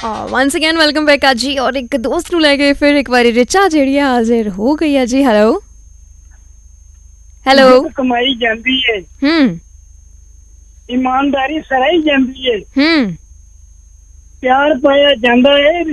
Once again welcome back आज जी। और एक दोस्त ਨੂੰ ਲੈ ਕੇ ਫਿਰ ਇੱਕ ਵਾਰੀ ਰਿਚਾ ਜਿਹੜੀ ਆ ਹਾਜ਼ਰ ਹੋ ਗਈ ਆ ਜੀ। Hello hello. ਕਮਾਈ ਜਾਂਦੀ ਏ ਇਮਾਨਦਾਰੀ ਸਰਾਈ ਜਾਂਦੀ ਏ ਪਿਆਰ ਪਾਇਆ ਜਾਂਦਾ ਏ